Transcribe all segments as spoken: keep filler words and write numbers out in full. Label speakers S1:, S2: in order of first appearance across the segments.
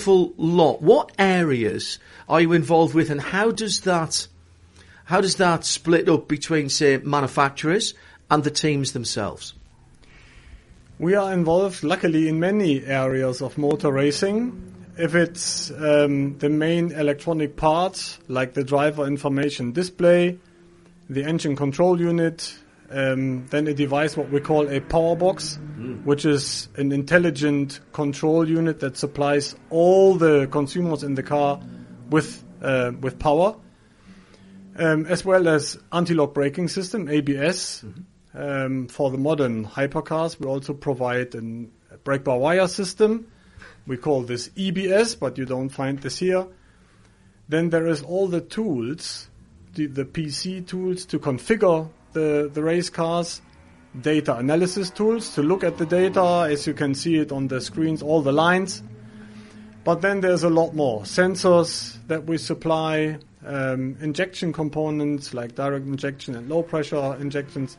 S1: awful lot. What areas are you involved with, and how does that how does that split up between, say, manufacturers and the teams themselves?
S2: We are involved, luckily, in many areas of motor racing. If it's um, the main electronic parts, like the driver information display, the engine control unit, um, then a device what we call a power box, mm. which is an intelligent control unit that supplies all the consumers in the car with uh, with power, um, as well as anti-lock braking system, A B S. Mm-hmm. Um, for the modern hypercars, we also provide a brake-by-wire system. We call this E B S, but you don't find this here. Then there is all the tools, the, the P C tools to configure the, the race cars, data analysis tools to look at the data, as you can see it on the screens, all the lines. But then there's a lot more. Sensors that we supply, um, injection components like direct injection and low pressure injections.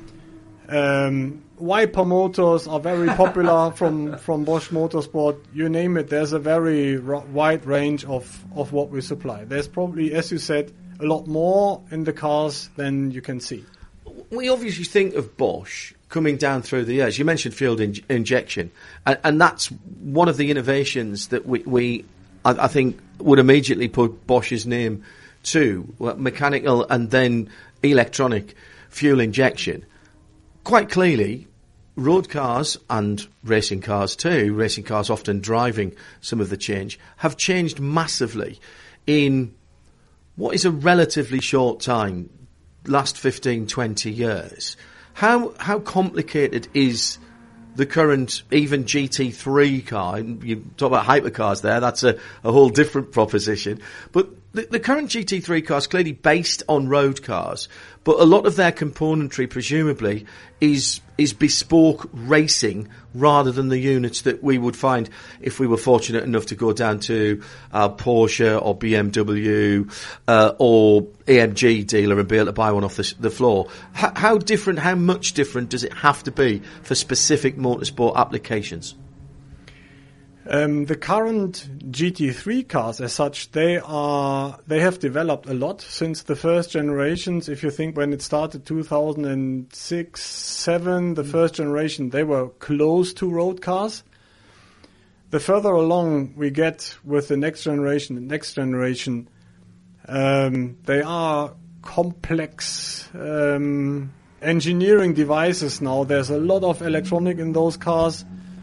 S2: Um, wiper motors are very popular from, from Bosch Motorsport. You name it, there's a very r- wide range of, of what we supply. There's probably, as you said, a lot more in the cars than you can see.
S1: We obviously think of Bosch coming down through the years. You mentioned fuel in- injection, and, and that's one of the innovations that we, we I, I think, would immediately put Bosch's name to, well, mechanical and then electronic fuel injection. Quite clearly, road cars and racing cars too, racing cars often driving some of the change, have changed massively in what is a relatively short time, last fifteen, twenty years. How how complicated is the current, even G T three car? You talk about hypercars there, that's a, a whole different proposition. But the, the current G T three car is clearly based on road cars, but a lot of their componentry, presumably, is is bespoke racing rather than the units that we would find if we were fortunate enough to go down to uh, Porsche or B M W uh, or A M G dealer and be able to buy one off the, the floor. H- how different, how much different does it have to be for specific motorsport applications?
S2: Um, the current G T three cars, as such, they are they have developed a lot since the first generations. If you think when it started, two thousand six, seven, the mm. first generation, they were close to road cars. The further along we get with the next generation, the next generation, um, they are complex um, engineering devices now. There's a lot of electronic in those cars.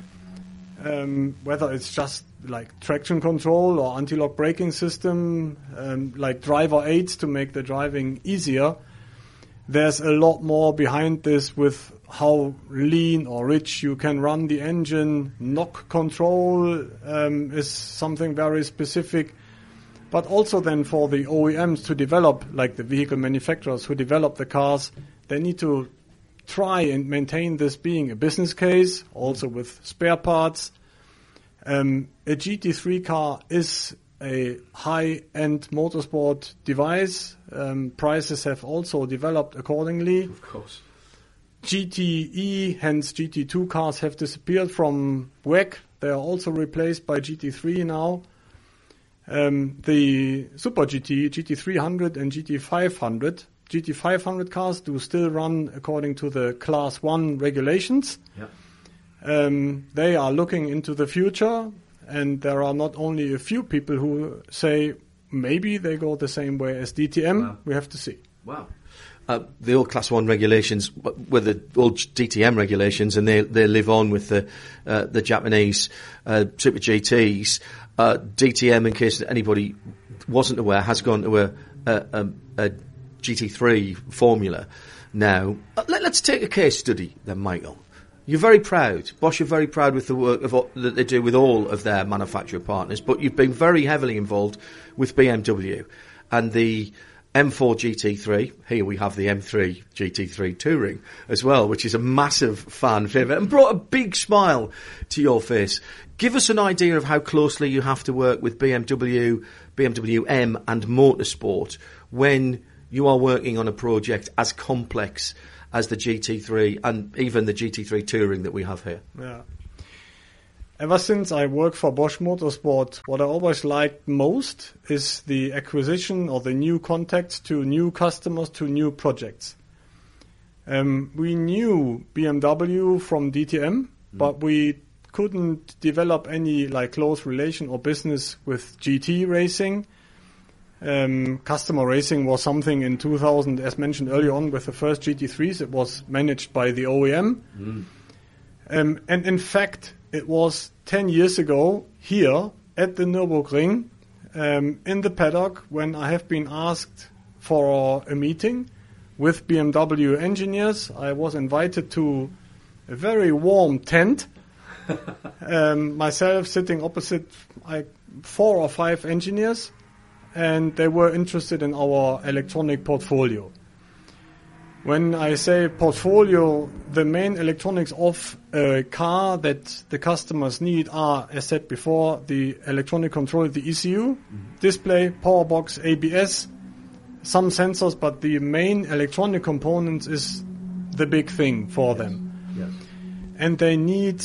S2: Um, whether it's just like traction control or anti-lock braking system, um, like driver aids to make the driving easier. There's a lot more behind this with how lean or rich you can run the engine. Knock control um, is something very specific. But also then for the O E Ms to develop, like the vehicle manufacturers who develop the cars, they need to try and maintain this being a business case, also with spare parts. Um, a G T three car is a high-end motorsport device. Um, prices have also developed accordingly.
S1: Of course.
S2: G T E, hence G T two cars, have disappeared from W E C. They are also replaced by G T three now. Um, the Super G T, G T three hundred and G T five hundred, G T five hundred cars do still run according to the Class one regulations.
S1: Yeah.
S2: Um, they are looking into the future, and there are not only a few people who say maybe they go the same way as D T M. Wow. We have to see.
S1: Wow. Uh, the old Class one regulations were the old D T M regulations, and they they live on with the uh, the Japanese uh, Super G Ts. Uh, D T M, in case anybody wasn't aware, has gone to a, a, a, a G T three formula now. Uh, let, let's take a case study then, Michael. You're very proud. Bosch are very proud with the work of what, that they do with all of their manufacturer partners, but you've been very heavily involved with B M W and the M four G T three. Here we have the M three G T three Touring as well, which is a massive fan favourite and brought a big smile to your face. Give us an idea of how closely you have to work with B M W, B M W M and Motorsport when you are working on a project as complex as the G T three and even the G T three Touring that we have here.
S2: Yeah. Ever since I work for Bosch Motorsport, what I always liked most is the acquisition or the new contacts to new customers, to new projects. Um, we knew B M W from D T M, mm. but we couldn't develop any like close relation or business with G T racing. Um, customer racing was something in two thousand, as mentioned earlier on, with the first G T threes. It was managed by the O E M. Mm. Um, and in fact, it was ten years ago here at the Nürburgring, um, in the paddock, when I have been asked for a meeting with B M W engineers. I was invited to a very warm tent, um, myself sitting opposite like four or five engineers, and they were interested in our electronic portfolio. When I say portfolio, the main electronics of a car that the customers need are, as said before, the electronic control, the E C U, mm-hmm. display, power box, A B S, some sensors, but the main electronic components is the big thing for yes. them. Yes. And they need,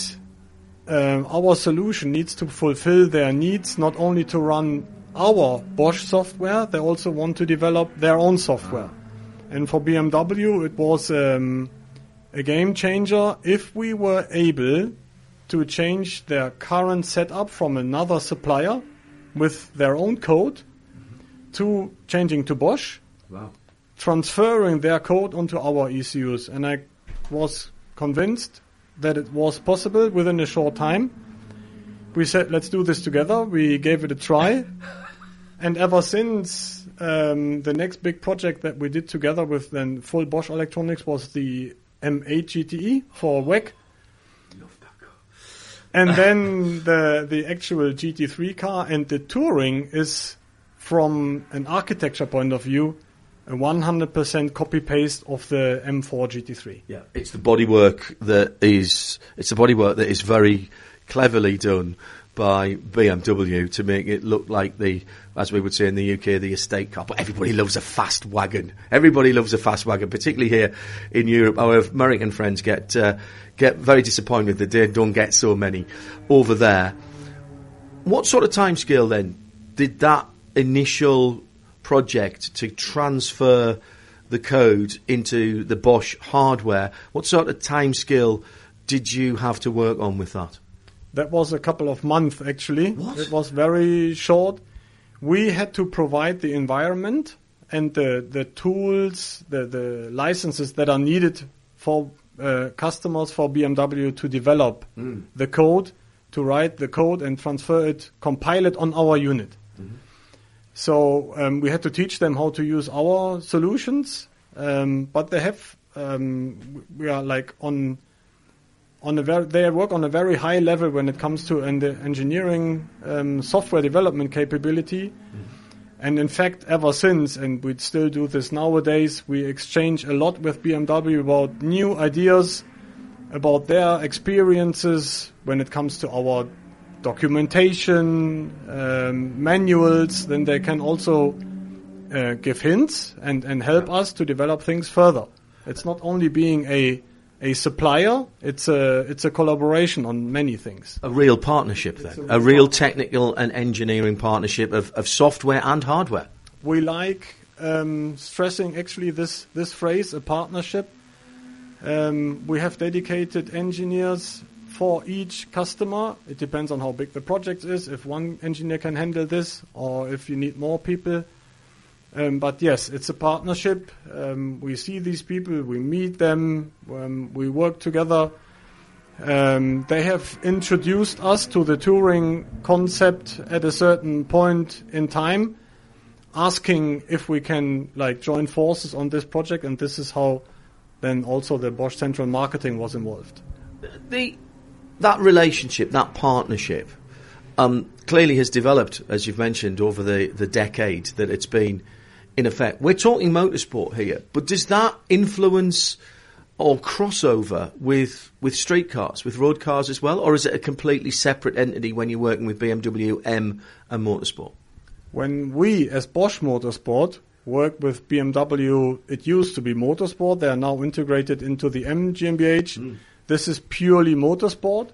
S2: uh, our solution needs to fulfill their needs, not only to run our Bosch software, they also want to develop their own software. And for B M W, it was um, a game changer if we were able to change their current setup from another supplier with their own code mm-hmm. to changing to Bosch, wow. transferring their code onto our E C Us. And I was convinced that it was possible within a short time. We said, let's do this together. We gave it a try. And ever since, um, the next big project that we did together with then full Bosch electronics was the M eight G T E for W E C. Love that car. And then the the actual G T three car and the Touring is, from an architecture point of view, a one hundred percent copy-paste of the M four G T three.
S1: Yeah, it's the bodywork that is, it's the bodywork that is very cleverly done by B M W to make it look like the, as we would say in the U K, the estate car. But everybody loves a fast wagon. Everybody loves a fast wagon, particularly here in Europe. Our American friends get uh, get very disappointed that they don't get so many over there. What sort of timescale then did that initial project to transfer the code into the Bosch hardware, what sort of timescale did you have to work on with that?
S2: That was a couple of months, actually.
S1: What?
S2: It was very short. We had to provide the environment and the, the tools, the, the licenses that are needed for uh, customers, for B M W to develop mm. the code, to write the code and transfer it, compile it on our unit. Mm-hmm. So um, we had to teach them how to use our solutions, um, but they have, um, we are like on... On a very, they work on a very high level when it comes to en- the engineering um, software development capability. Mm-hmm. And in fact, ever since, and we still do this nowadays, we exchange a lot with B M W about new ideas, about their experiences when it comes to our documentation, um, manuals. Then they can also uh, give hints and, and help yeah. us to develop things further. It's not only being a A supplier, it's a it's a collaboration on many things.
S1: A real partnership then, a, a real technical and engineering partnership of, of software and hardware.
S2: We like um, stressing actually this, this phrase, a partnership. Um, we have dedicated engineers for each customer. It depends on how big the project is, if one engineer can handle this or if you need more people. Um, but yes, it's a partnership. Um, we see these people, we meet them, um, we work together. Um, they have introduced us to the Touring concept at a certain point in time, asking if we can like join forces on this project, and this is how then also the Bosch Central Marketing was involved.
S1: The that relationship, that partnership, um, clearly has developed, as you've mentioned, over the, the decade that it's been in effect. We're talking motorsport here, but does that influence or crossover with with street cars, with road cars as well, or is it a completely separate entity when you're working with B M W M and Motorsport?
S2: When we, as Bosch Motorsport, work with B M W, it used to be Motorsport. They are now integrated into the M GmbH. Mm. This is purely Motorsport.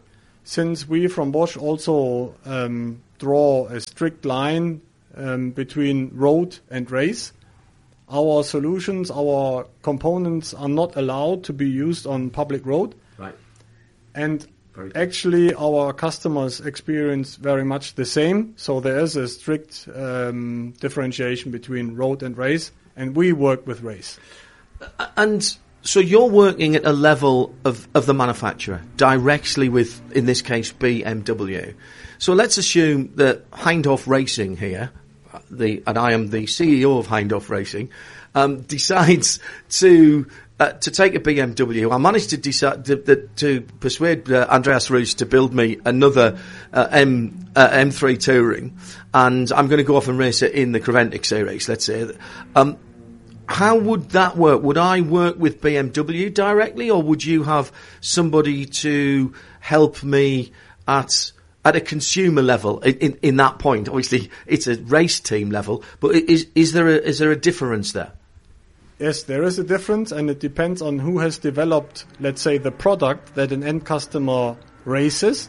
S2: since we from Bosch also um, draw a strict line um, between road and race, our solutions, our components are not allowed to be used on public road.
S1: Right.
S2: And actually, our customers experience very much the same. So there is a strict um, differentiation between road and race, and we work with race.
S1: And so you're working at a level of, of the manufacturer, directly with, in this case, B M W. So let's assume that Hindhoff Racing here, the and I am the C E O of Hindhoff Racing, um, decides to uh, to take a B M W. I managed to decide to, to, to persuade uh, Andreas Roos to build me another uh, M uh, M three Touring, and I'm going to go off and race it in the Creventic series. Let's say. Um, How would that work? Would I work with B M W directly, or would you have somebody to help me at at a consumer level in, in, in that point? Obviously, it's a race team level, but is is there a, is there a difference there?
S2: Yes, there is a difference, and it depends on who has developed, let's say, the product that an end customer races.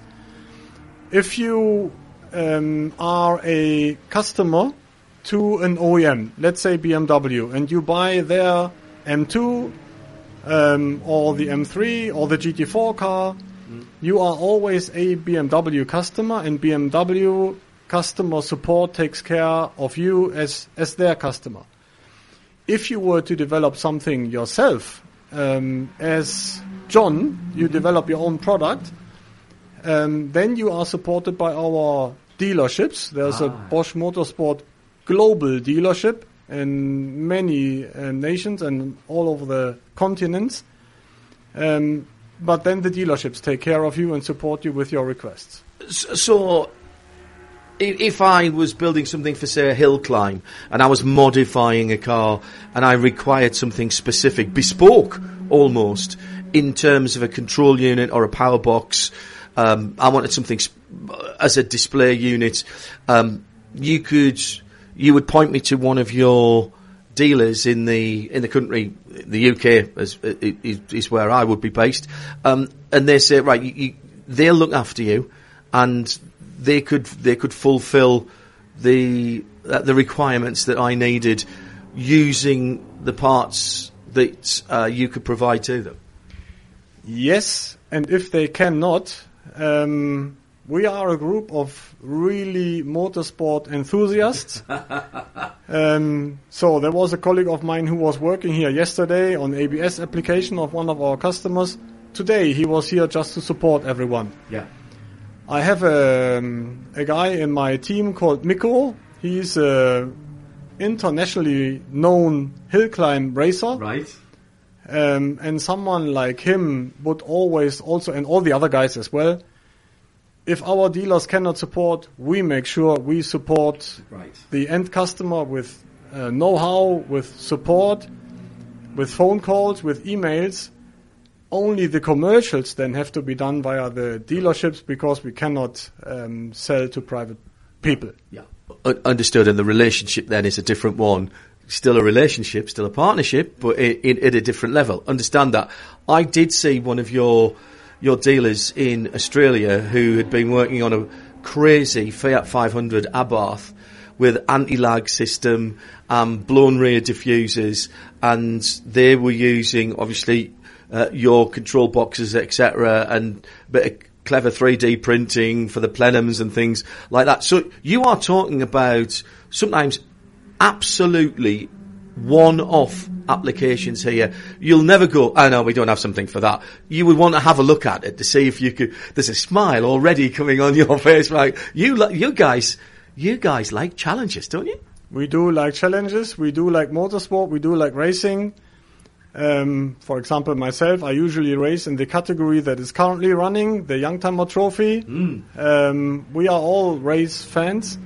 S2: If you um, are a customer to an O E M, let's say B M W, and you buy their M two um, or the M three or the G T four car, mm. you are always a B M W customer, and B M W customer support takes care of you as, as their customer. If you were to develop something yourself, um, as John, you develop your own product, um, then you are supported by our dealerships. There's ah. a Bosch Motorsport global dealership in many uh, nations and all over the continents. Um, but then the dealerships take care of you and support you with your requests.
S1: So, if I was building something for, say, a hill climb, and I was modifying a car, and I required something specific, bespoke almost, in terms of a control unit or a power box, um, I wanted something sp- as a display unit, um, you could... You would point me to one of your dealers in the in the country, the U K is, is, is where I would be based, um, and they say, right, you, you, they'll look after you, and they could they could fulfil the uh, the requirements that I needed using the parts that uh, you could provide to them.
S2: Yes, and if they cannot. Um, We are a group of really motorsport enthusiasts. um, so there was a colleague of mine who was working here yesterday on A B S application of one of our customers. Today he was here just to support everyone.
S1: Yeah.
S2: I have a, um, a guy in my team called Mikko. He's a internationally known hill climb racer.
S1: Right.
S2: Um, and someone like him would always also, and all the other guys as well, if our dealers cannot support, we make sure we support
S1: right.
S2: the end customer with uh, know-how, with support, with phone calls, with emails. Only the commercials then have to be done via the dealerships because we cannot um, sell to private people.
S1: Yeah, U- understood. And the relationship then is a different one. Still a relationship, still a partnership, but in, in, at a different level. Understand that. I did see one of your... your dealers in Australia who had been working on a crazy Fiat five hundred Abarth with anti-lag system, um, blown rear diffusers, and they were using, obviously, uh, your control boxes, et cetera, and a bit of clever three D printing for the plenums and things like that. So you are talking about sometimes absolutely one-off applications here. You'll never go, oh no, we don't have something for that. You would want to have a look at it to see if you could. There's a smile already coming on your face, like you, you guys, you guys like challenges, don't you?
S2: We do like challenges. We do like motorsport. We do like racing. Um, for example, myself, I usually race in the category that is currently running, the Youngtimer Trophy. Mm. Um, we are all race fans.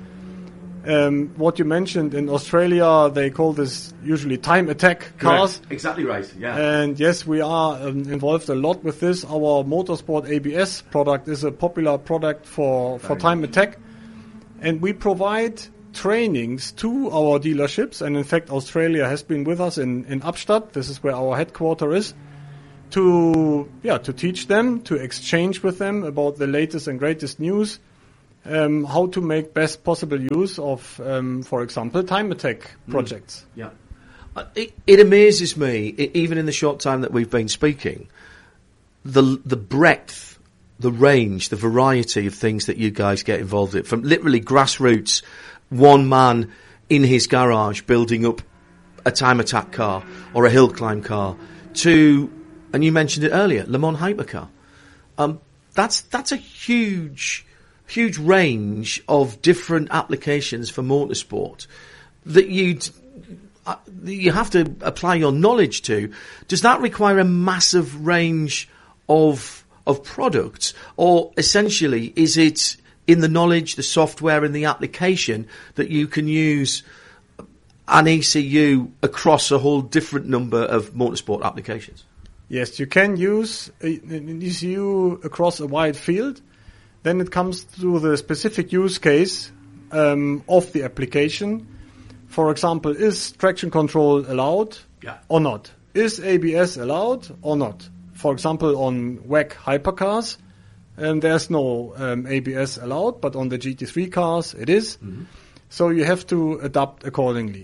S2: Um, what you mentioned in Australia, they call this usually time attack cars.
S1: Correct. Exactly right, yeah.
S2: And yes, we are um, involved a lot with this. Our Motorsport A B S product is a popular product for, for time nice. attack. And we provide trainings to our dealerships. And in fact, Australia has been with us in, in Abstadt. This is where our headquarter is. to yeah to teach them, to exchange with them about the latest and greatest news, um, how to make best possible use of, um, for example, time attack projects.
S1: Mm. Yeah, uh, it, it amazes me, it, even in the short time that we've been speaking, the the breadth, the range, the variety of things that you guys get involved in, from literally grassroots, one man in his garage building up a time attack car or a hill climb car, to, and you mentioned it earlier, Le Mans Hypercar. Um, that's that's a huge, huge range of different applications for motorsport that you'd uh, you have to apply your knowledge to. Does that require a massive range of of products, or essentially is it in the knowledge, the software, and the application that you can use an E C U across a whole different number of motorsport applications?
S2: Yes, you can use an E C U across a wide field. Then it comes to the specific use case um, of the application. For example, is traction control allowed
S1: yeah.
S2: or not? Is A B S allowed or not? For example, on W E C hypercars, um, there's no um, A B S allowed, but on the G T three cars it is. Mm-hmm. So you have to adapt accordingly.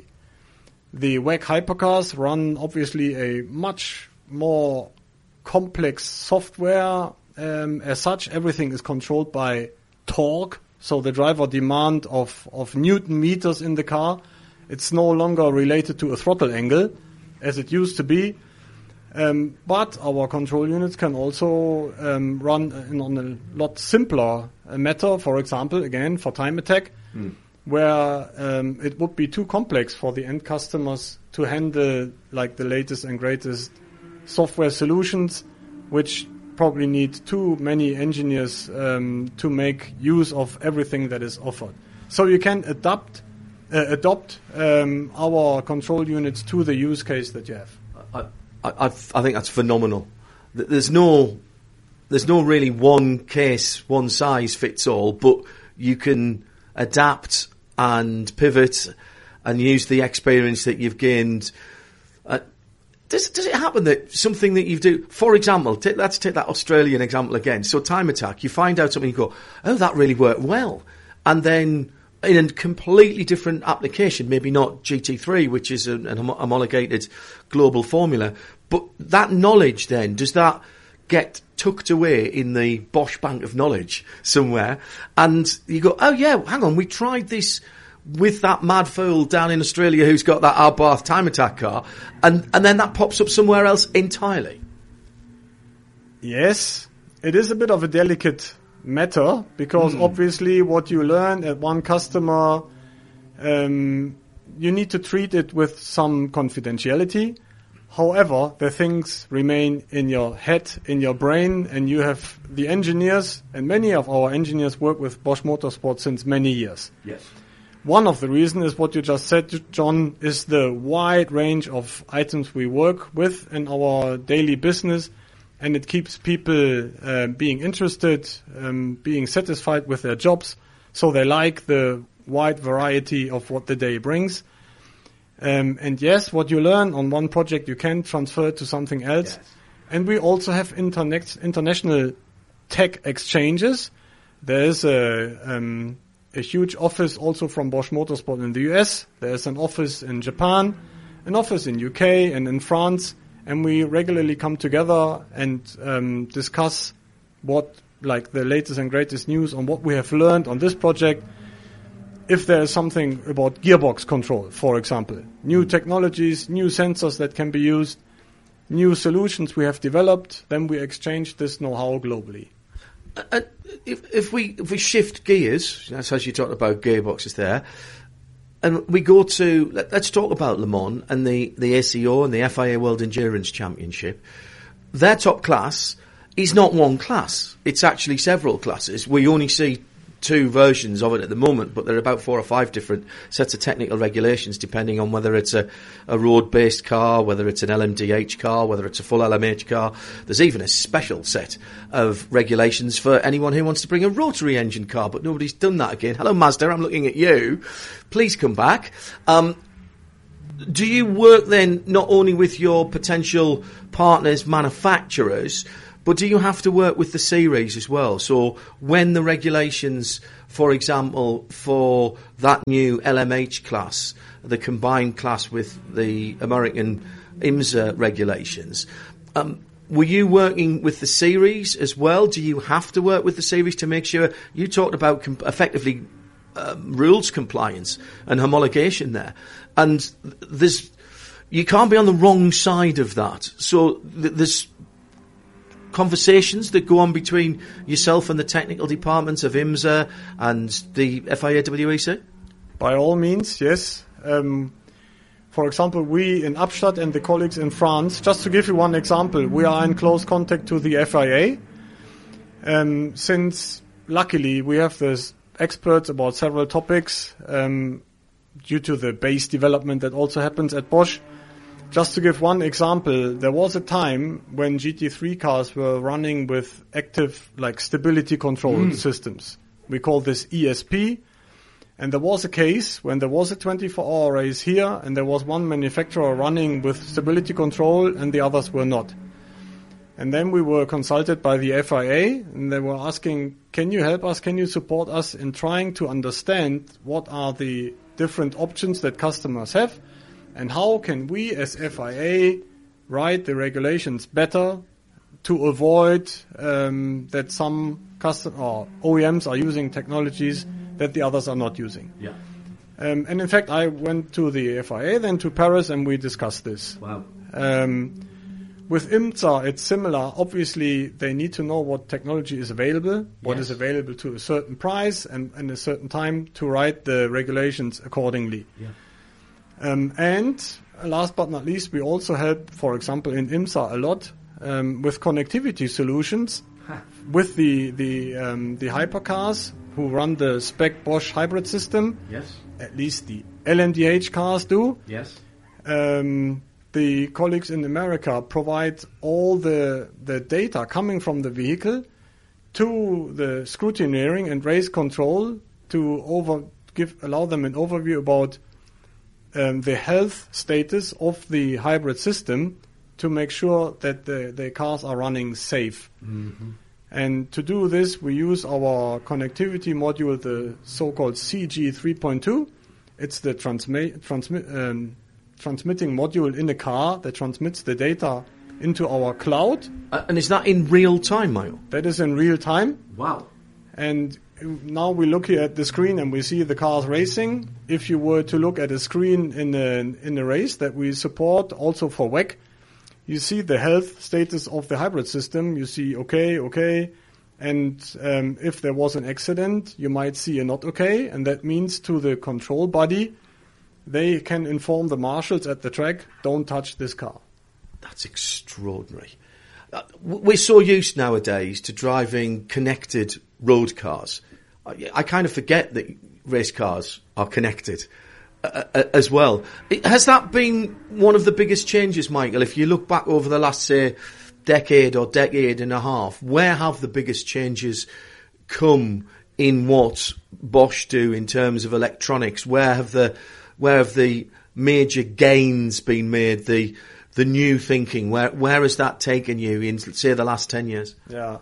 S2: The W E C hypercars run obviously a much more complex software. Um, as such, everything is controlled by torque, so the driver demand of, of Newton meters in the car. It's no longer related to a throttle angle, as it used to be. Um, but our control units can also um, run in, on a lot simpler uh, matter, for example, again, for time attack, mm. where um, it would be too complex for the end customers to handle like the latest and greatest software solutions, which probably need too many engineers um, to make use of everything that is offered. So you can adapt, uh, adopt um, our control units to the use case that you have.
S1: I, I, I think that's phenomenal. There's no, there's no really one case, one size fits all, but you can adapt and pivot and use the experience that you've gained. Uh, Does, does it happen that something that you do, for example, take, let's take that Australian example again. So time attack, you find out something, you go, oh, that really worked well. And then in a completely different application, maybe not G T three, which is an, an homologated global formula, but that knowledge then, does that get tucked away in the Bosch bank of knowledge somewhere? And you go, oh yeah, hang on, we tried this with that mad fool down in Australia who's got that Abarth time attack car, and, and then that pops up somewhere else entirely.
S2: Yes, it is a bit of a delicate matter, because mm. obviously what you learn at one customer, um, you need to treat it with some confidentiality. However, the things remain in your head, in your brain, and you have the engineers, and many of our engineers work with Bosch Motorsport since many years.
S1: Yes.
S2: One of the reasons is what you just said, John, is the wide range of items we work with in our daily business, and it keeps people uh, being interested, um, being satisfied with their jobs, so they like the wide variety of what the day brings. Um, and yes, what you learn on one project, you can transfer to something else. Yes. And we also have internet, international tech exchanges. There is a... Um, a huge office also from Bosch Motorsport in the U S. There's an office in Japan, an office in U K and in France, and we regularly come together and um, discuss what, like, the latest and greatest news on what we have learned on this project. If there is something about gearbox control, for example, new technologies, new sensors that can be used, new solutions we have developed, then we exchange this know-how globally.
S1: Uh, if, if we if we shift gears, that's as you talked about gearboxes there, and we go to, let, let's talk about Le Mans and the, the A C O and the F I A World Endurance Championship. Their top class is not one class; it's actually several classes. We only see two versions of it at the moment, but there are about four or five different sets of technical regulations depending on whether it's a, a road-based car, whether it's an L M D H car, whether it's a full L M H car. There's even a special set of regulations for anyone who wants to bring a rotary engine car, but nobody's done that again. Hello, Mazda, I'm looking at you. Please come back. Um, do you work then not only with your potential partners, manufacturers, but do you have to work with the series as well? So when the regulations, for example, for that new L M H class, the combined class with the American IMSA regulations, um, were you working with the series as well? Do you have to work with the series to make sure? You talked about com- effectively um, rules compliance and homologation there, and there's you can't be on the wrong side of that. So th- there's conversations that go on between yourself and the technical departments of IMSA and the F I A W E C?
S2: By all means, yes. Um, for example, we in Abstatt and the colleagues in France, just to give you one example, we are in close contact to the F I A. Um, since, luckily, we have the experts about several topics um, due to the base development that also happens at Bosch. Just to give one example, there was a time when G T three cars were running with active, like, stability control mm. systems. We call this E S P. And there was a case when there was a twenty-four hour race here and there was one manufacturer running with stability control and the others were not. And then we were consulted by the F I A and they were asking, can you help us, can you support us in trying to understand what are the different options that customers have and how can we as F I A write the regulations better to avoid um, that some custom or O E Ms are using technologies that the others are not using.
S1: Yeah.
S2: Um, and in fact, I went to the F I A, then to Paris, and we discussed this.
S1: Wow.
S2: Um, with IMSA, it's similar. Obviously, they need to know what technology is available, what yes. is available to a certain price and, and a certain time to write the regulations accordingly.
S1: Yeah.
S2: Um, and last but not least, we also help, for example, in IMSA a lot um, with connectivity solutions huh. with the the um, the hypercars who run the spec Bosch hybrid system.
S1: Yes.
S2: At least the L M D H cars do.
S1: Yes.
S2: Um, the colleagues in America provide all the the data coming from the vehicle to the scrutineering and race control to over give allow them an overview about um, the health status of the hybrid system to make sure that the, the cars are running safe.
S1: Mm-hmm.
S2: And to do this, we use our connectivity module, the so-called C G three point two. It's the transmi- transmi- um, transmitting module in the car that transmits the data into our cloud.
S1: Uh, and is that in real time, Michael?
S2: That is in real time.
S1: Wow.
S2: And now we look here at the screen and we see the cars racing. If you were to look at a screen in the, in the race that we support also for W E C, you see the health status of the hybrid system. You see okay, okay. And um, if there was an accident, you might see a not okay. And that means to the control body, they can inform the marshals at the track, don't touch this car.
S1: That's extraordinary. Uh, we're so used nowadays to driving connected road cars. I, I kind of forget that race cars are connected. Uh, uh, as well. Has that been one of the biggest changes, Michael? If you look back over the last, say, decade or decade and a half, where have the biggest changes come in what Bosch do in terms of electronics? Where have the where have the major gains been made? The the new thinking. Where where has that taken you in, say, the last ten years?
S2: Yeah,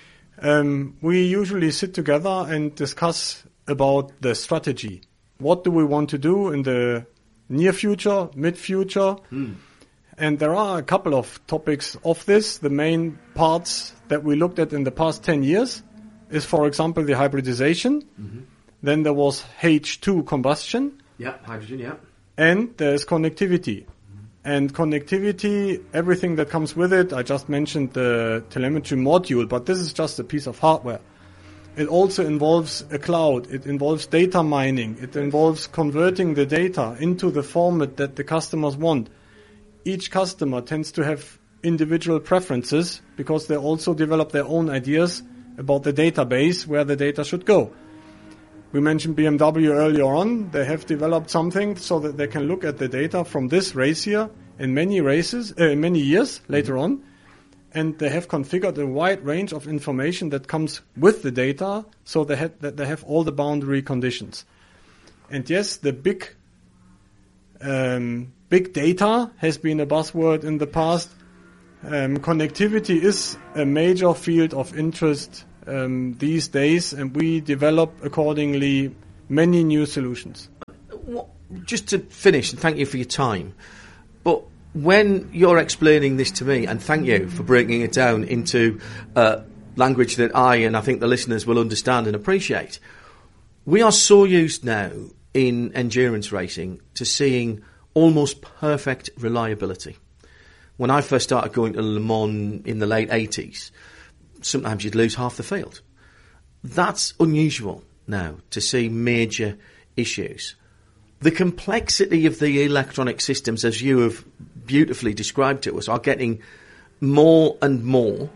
S2: um, we usually sit together and discuss about the strategy. What do we want to do in the near future, mid-future? Mm. And there are a couple of topics of this. The main parts that we looked at in the past ten years is, for example, the hybridization. Mm-hmm. Then there was H two combustion.
S1: Yeah, hydrogen, yeah.
S2: And there's connectivity. Mm-hmm. And connectivity, everything that comes with it, I just mentioned the telemetry module, but this is just a piece of hardware. It also involves a cloud. It involves data mining. It involves converting the data into the format that the customers want. Each customer tends to have individual preferences because they also develop their own ideas about the database where the data should go. We mentioned B M W earlier on. They have developed something so that they can look at the data from this race here in many races, uh, many years later on. And they have configured a wide range of information that comes with the data, so they have, that they have all the boundary conditions. And yes, the big Um, big data has been a buzzword in the past. Um, connectivity is a major field of interest um, these days, and we develop accordingly many new solutions.
S1: What, just to finish, and thank you for your time, but when you're explaining this to me, and thank you for breaking it down into uh, language that I and I think the listeners will understand and appreciate, we are so used now in endurance racing to seeing almost perfect reliability. When I first started going to Le Mans in the late eighties, sometimes you'd lose half the field. That's unusual now to see major issues. The complexity of the electronic systems, as you have beautifully described to us, are getting more and more.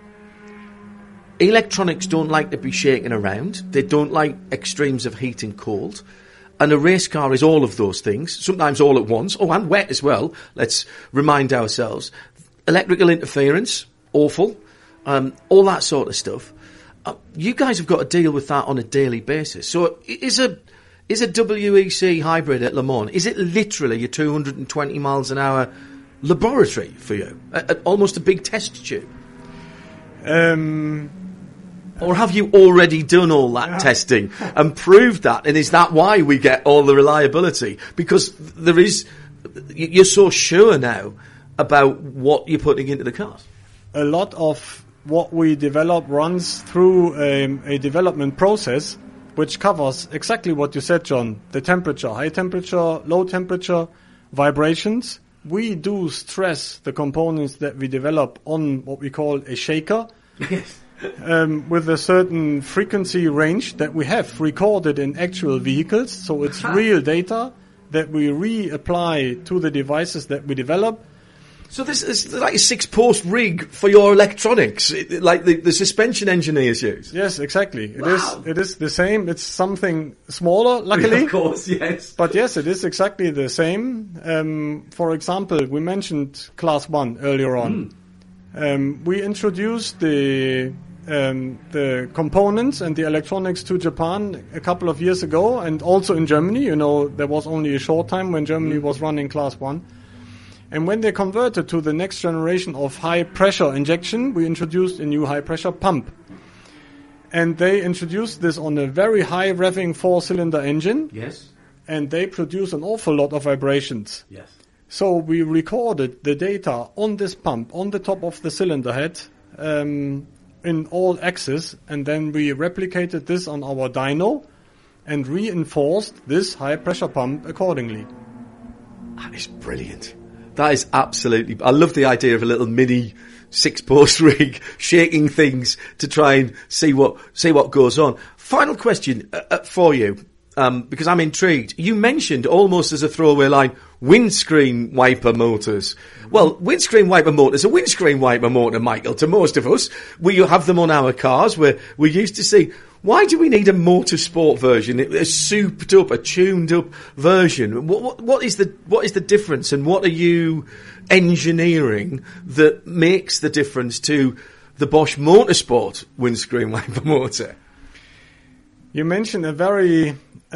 S1: Electronics don't like to be shaken around. They don't like extremes of heat and cold. And a race car is all of those things, sometimes all at once. Oh, and wet as well, let's remind ourselves. Electrical interference, awful. Um, all that sort of stuff. Uh, you guys have got to deal with that on a daily basis. So is a is a W E C hybrid at Le Mans, is it literally a two hundred twenty miles an hour laboratory for you? A, a, almost a big test tube?
S2: Um...
S1: Or have you already done all that yeah. testing and proved that? And is that why we get all the reliability? Because there is, you're so sure now about what you're putting into the cars.
S2: A lot of what we develop runs through um, a development process which covers exactly what you said, John. The temperature, high temperature, low temperature, vibrations. We do stress the components that we develop on what we call a shaker. Yes. Um, with a certain frequency range that we have recorded in actual vehicles. So it's real data that we reapply to the devices that we develop.
S1: So this is like a six-post rig for your electronics, like the, the suspension engineers use?
S2: Yes, exactly. It wow. is It is the same. It's something smaller, luckily.
S1: Of course, yes.
S2: But yes, it is exactly the same. Um, for example, we mentioned Class one earlier on. Mm. Um, we introduced the... Um, the components and the electronics to Japan a couple of years ago, and also in Germany. You know, there was only a short time when Germany was running Class one. And when they converted to the next generation of high-pressure injection, we introduced a new high-pressure pump. And they introduced this on a very high-revving four-cylinder engine.
S1: Yes.
S2: And they produce an awful lot of vibrations.
S1: Yes.
S2: So we recorded the data on this pump, on the top of the cylinder head, um, in all axes, and then we replicated this on our dyno and reinforced this high pressure pump accordingly.
S1: That is brilliant. That is absolutely... I love the idea of a little mini six-post rig shaking things to try and see what see what goes on. Final question uh, for you, um, because I'm intrigued. You mentioned, almost as a throwaway line, windscreen wiper motors. Well, windscreen wiper motors, a windscreen wiper motor, Michael, to most of us. We have them on our cars where we used to see, why do we need a motorsport version, a souped up, a tuned up version? What, what, what is the, what is the difference, and what are you engineering that makes the difference to the Bosch Motorsport windscreen wiper motor?
S2: You mentioned a very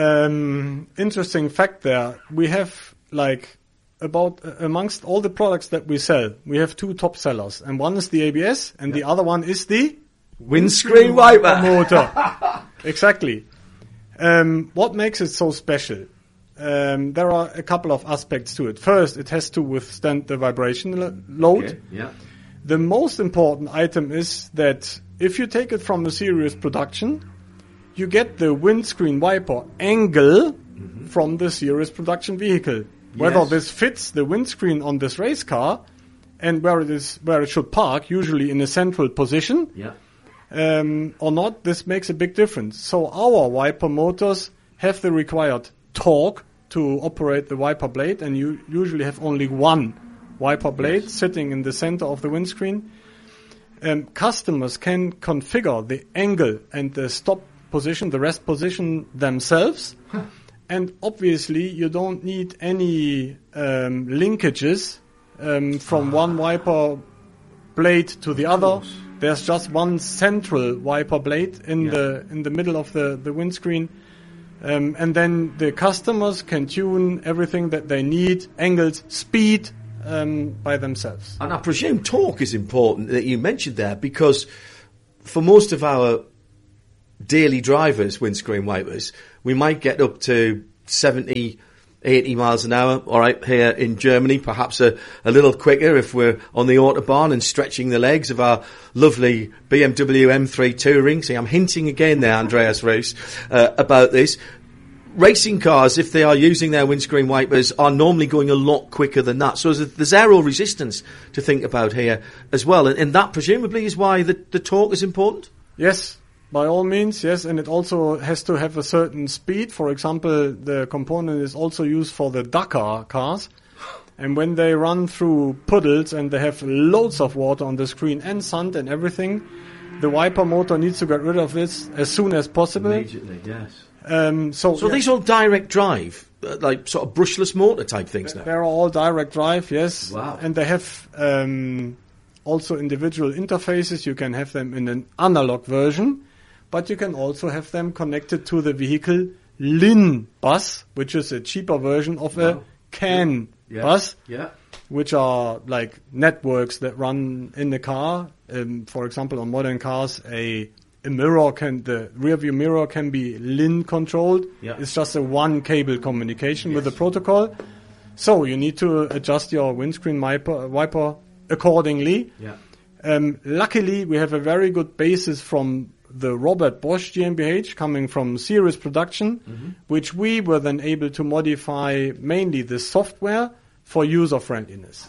S2: um, interesting fact there. We have, like, about uh, amongst all the products that we sell, we have two top sellers, and one is the A B S, and yeah. the other one is the
S1: windscreen wiper
S2: motor. Exactly. Um, what makes it so special? Um, there are a couple of aspects to it. First, it has to withstand the vibration lo- load.
S1: Okay. Yeah.
S2: The most important item is that if you take it from the series production, you get the windscreen wiper angle mm-hmm. from the series production vehicle. Whether yes. this fits the windscreen on this race car and where it is, where it should park, usually in a central position,
S1: yeah.
S2: um, or not, this makes a big difference. So our wiper motors have the required torque to operate the wiper blade, and you usually have only one wiper blade yes. sitting in the center of the windscreen. Um, customers can configure the angle and the stop position, the rest position themselves. Huh. And obviously, you don't need any um, linkages um, from ah. one wiper blade to the other. There's just one central wiper blade in yeah. the in the middle of the, the windscreen Um, and then the customers can tune everything that they need, angles, speed, um, by themselves.
S1: And I presume torque is important that you mentioned there, because for most of our daily drivers, windscreen wipers, we might get up to seventy, eighty miles an hour, all right, here in Germany, perhaps a, a little quicker if we're on the Autobahn and stretching the legs of our lovely B M W M three Touring. See, I'm hinting again there, Andreas Roos, uh, about this. Racing cars, if they are using their windscreen wipers, are normally going a lot quicker than that. So there's aero resistance to think about here as well. And, and that presumably is why the, the torque is important?
S2: Yes, by all means, yes. And it also has to have a certain speed. For example, the component is also used for the Dakar cars. And when they run through puddles and they have loads of water on the screen and sand and everything, the wiper motor needs to get rid of this as soon as possible.
S1: Immediately, yes.
S2: Um, so
S1: so
S2: yeah.
S1: these all direct drive, uh, like sort of brushless motor type things now?
S2: They're all direct drive, yes.
S1: Wow.
S2: And they have um, also individual interfaces. You can have them in an analog version, but you can also have them connected to the vehicle L I N bus, which is a cheaper version of wow. a C A N
S1: yeah.
S2: bus,
S1: yeah.
S2: which are like networks that run in the car. Um, for example, on modern cars, a A mirror can, the rear view mirror can be L I N controlled.
S1: Yeah.
S2: It's just a one cable communication
S1: yes.
S2: with the protocol. So you need to adjust your windscreen wiper, wiper accordingly.
S1: Yeah.
S2: Um, luckily, we have a very good basis from the Robert Bosch GmbH coming from series production, mm-hmm. which we were then able to modify mainly the software for user friendliness.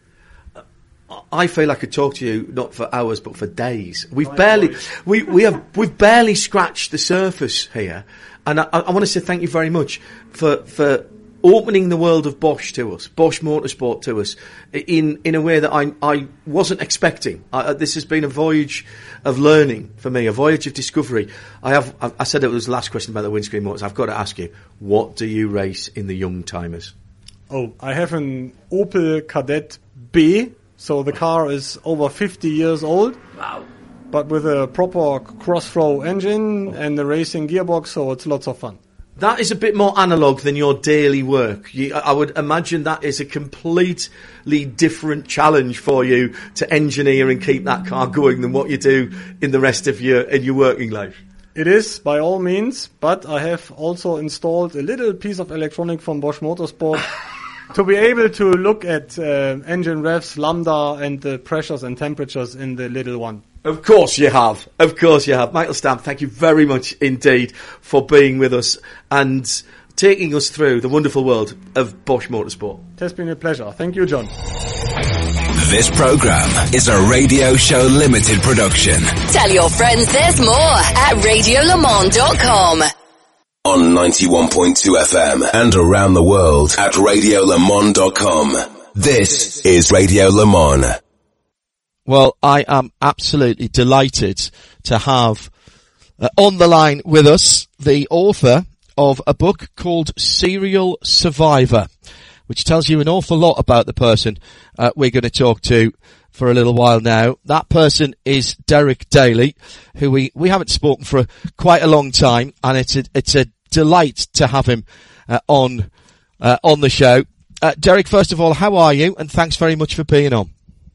S1: I feel I could talk to you not for hours but for days. We've barely we we have we've barely scratched the surface here, and I, I want to say thank you very much for for opening the world of Bosch to us, Bosch Motorsport to us, in in a way that I I wasn't expecting. I, this has been a voyage of learning for me, a voyage of discovery. I have I, I said it was the last question about the windscreen motors. I've got to ask you, what do you race in the young timers?
S2: Oh, I have an Opel Kadett B. So the car is over fifty years old,
S1: wow.
S2: but with a proper cross-flow engine oh. and the racing gearbox, so it's lots of fun.
S1: That is a bit more analog than your daily work. You, I would imagine that is a completely different challenge for you to engineer and keep that car going than what you do in the rest of your in your working life.
S2: It is, by all means, but I have also installed a little piece of electronic from Bosch Motorsport to be able to look at uh, engine revs, lambda, and the pressures and temperatures in the little one.
S1: Of course you have. Of course you have. Michael Stamp, thank you very much indeed for being with us and taking us through the wonderful world of Bosch Motorsport.
S2: It has been a pleasure. Thank you, John.
S3: This program is a Radio Show Limited production.
S4: Tell your friends there's more at radio le mans dot com.
S3: On ninety-one point two F M and around the world at radio le mans dot com. This is Radio Le Mans.
S5: Well, I am absolutely delighted to have uh, on the line with us the author of a book called Serial Survivor, which tells you an awful lot about the person uh, we're going to talk to for a little while now. That person is Derek Daly, who we, we haven't spoken for a, quite a long time, and it's a, it's a delight to have him uh, on uh, on the show. Uh, Derek, first of all, how are you? And thanks very much for being on.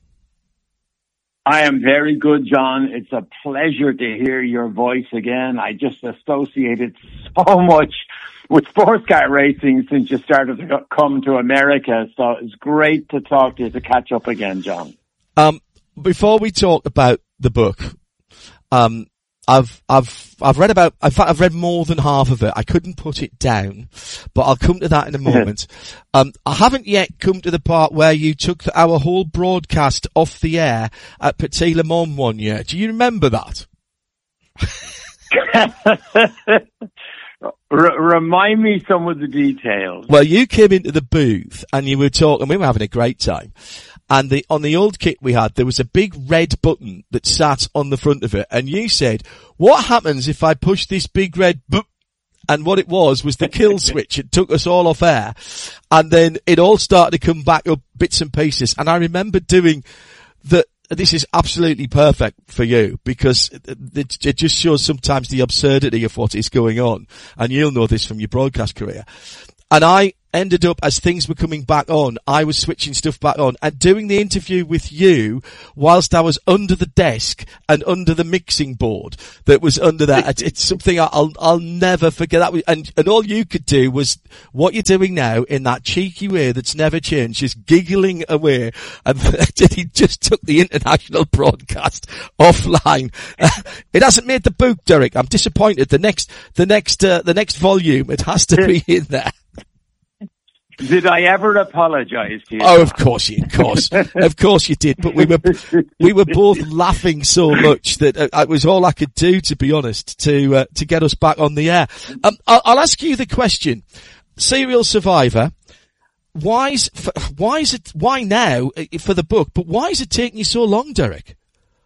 S6: I am very good, John. It's a pleasure to hear your voice again. I just associated so much with sports car racing since you started to come to America. So it's great to talk to you, to catch up again, John.
S5: Um, before we talk about the book, um, I've, I've, I've read about, in fact, I've read more than half of it. I couldn't put it down, but I'll come to that in a moment. um, I haven't yet come to the part where you took the, our whole broadcast off the air at Petit Le Mans one year. Do you remember that?
S6: R- remind me some of the details.
S5: Well, you came into the booth and you were talking, we were having a great time. And the, on the old kit we had, there was a big red button that sat on the front of it. And you said, what happens if I push this big red button? And what it was, was the kill switch. It took us all off air. And then it all started to come back up bits and pieces. And I remember doing the, this is absolutely perfect for you because it, it just shows sometimes the absurdity of what is going on. And you'll know this from your broadcast career. And I ended up, as things were coming back on, I was switching stuff back on and doing the interview with you whilst I was under the desk and under the mixing board that was under there. It's, it's something I'll, I'll never forget. That. And, and all you could do was what you're doing now in that cheeky way that's never changed, just giggling away. And he just took the international broadcast offline. It hasn't made the book, Derek. I'm disappointed. The next, the next, uh, the next volume, it has to be in there.
S6: Did I ever apologise to you?
S5: Oh, of course you, of course, of course you did. But we were, we were both laughing so much that uh, it was all I could do, to be honest, to uh, to get us back on the air. Um, I'll, I'll ask you the question: Serial Survivor. Why is why is it why now for the book? But why is it taking you so long, Derek?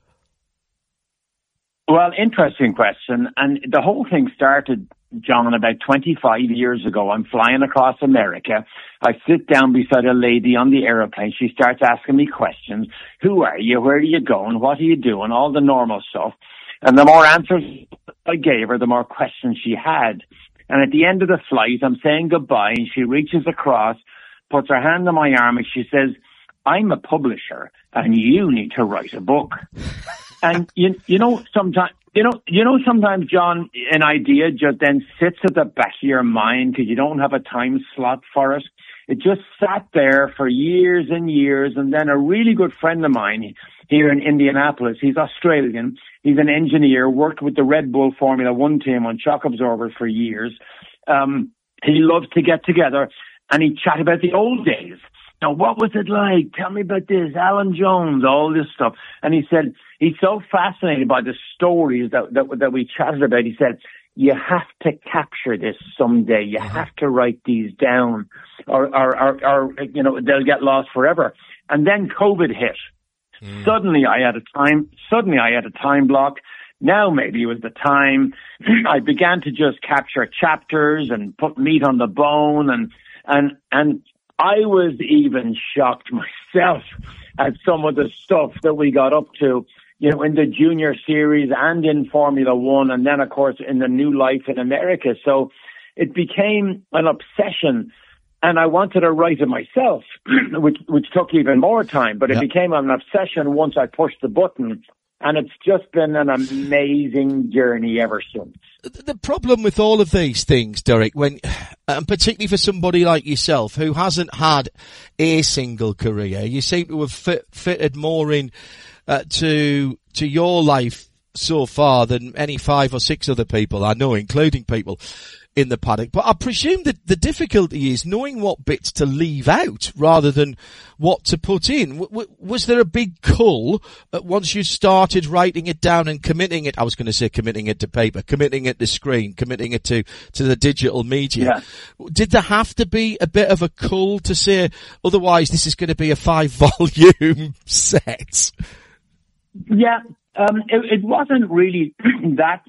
S6: Well, interesting question, and the whole thing started, John, about twenty-five years ago. I'm flying across America. I sit down beside a lady on the airplane. She starts asking me questions. Who are you? Where are you going? What are you doing? All the normal stuff. And the more answers I gave her, the more questions she had. And at the end of the flight, I'm saying goodbye, and she reaches across, puts her hand on my arm, and she says, I'm a publisher, and you need to write a book. And you, you know, sometimes, you know, you know, sometimes, John, an idea just then sits at the back of your mind because you don't have a time slot for it. It just sat there for years and years. And then a really good friend of mine here in Indianapolis, he's Australian. He's an engineer, worked with the Red Bull Formula One team on shock absorbers for years. Um, he loves to get together and he chat about the old days. Now, what was it like? Tell me about this, Alan Jones, all this stuff. And he said, he's so fascinated by the stories that, that, that we chatted about. He said, you have to capture this someday. You have to write these down or, or, or, or you know, they'll get lost forever. And then COVID hit. Mm. Suddenly I had a time, suddenly I had a time block. Now maybe it was the time. I began to just capture chapters and put meat on the bone and, and, and, I was even shocked myself at some of the stuff that we got up to, you know, in the junior series and in Formula One, and then, of course, in the new life in America. So it became an obsession, and I wanted to write it myself, which which took even more time. But it yep. became an obsession once I pushed the button. And it's just been an amazing journey ever since.
S5: The problem with all of these things, Derek, when, and particularly for somebody like yourself who hasn't had a single career, you seem to have fit, fitted more in uh, to to your life so far than any five or six other people I know, including people in the paddock. But I presume that the difficulty is knowing what bits to leave out rather than what to put in. W- w- was there a big cull uh, once you started writing it down and committing it? I was going to say committing it to paper, committing it to screen, committing it to, to the digital media. Yeah. Did there have to be a bit of a cull to say, otherwise this is going to be a five volume set?
S6: Yeah, um, it, it wasn't really that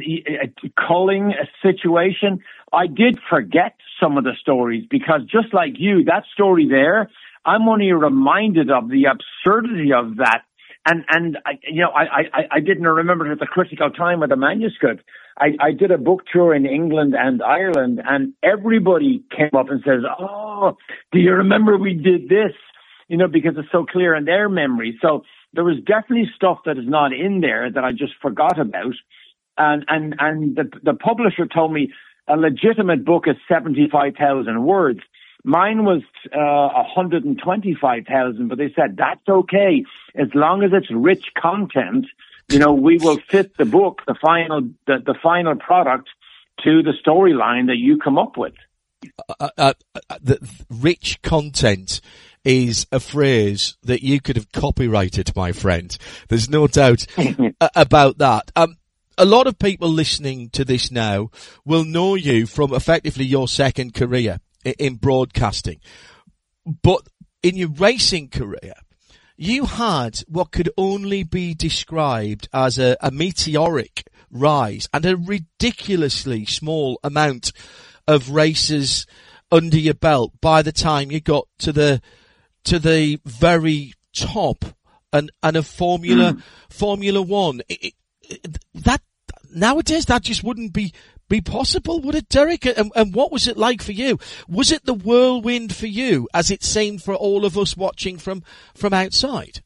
S6: culling a situation. I did forget some of the stories because just like you, that story there, I'm only reminded of the absurdity of that. And, and I, you know, I, I, I didn't remember it at the critical time of the manuscript. I, I did a book tour in England and Ireland, and everybody came up and says, oh, do you remember we did this? You know, because it's so clear in their memory. So there was definitely stuff that is not in there that I just forgot about. And, and, and the, the publisher told me a legitimate book is seventy-five thousand words. Mine was, uh, one hundred twenty-five thousand, but they said, that's okay. As long as it's rich content, you know, we will fit the book, the final, the, the final product to the storyline that you come up with.
S5: Uh, uh, uh, the rich content is a phrase that you could have copyrighted, my friend. There's no doubt about that. Um, A lot of people listening to this now will know you from effectively your second career in broadcasting. But in your racing career, you had what could only be described as a, a meteoric rise and a ridiculously small amount of races under your belt by the time you got to the, to the very top and, and of Formula, mm. Formula One. It, it, that, nowadays that just wouldn't be, be possible, would it, Derek? And, and what was it like for you? Was it the whirlwind for you, as it seemed for all of us watching from, from outside?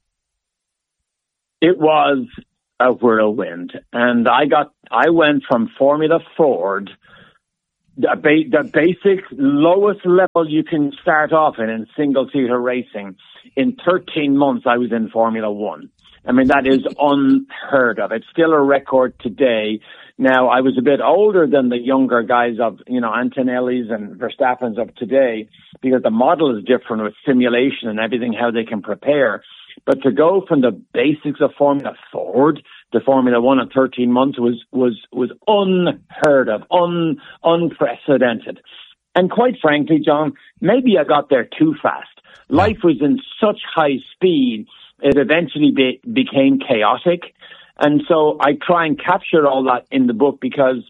S6: It was a whirlwind, and I got, I went from Formula Ford, the, ba- the basic lowest level you can start off in in single-seater racing. In thirteen months, I was in Formula One. I mean, that is unheard of. It's still a record today. Now, I was a bit older than the younger guys of, you know, Antonelli's and Verstappen's of today, because the model is different with simulation and everything, how they can prepare. But to go from the basics of Formula Ford to Formula One in thirteen months was, was, was unheard of, un, unprecedented. And quite frankly, John, maybe I got there too fast. Life was in such high speed, it eventually be, became chaotic. And so I try and capture all that in the book, because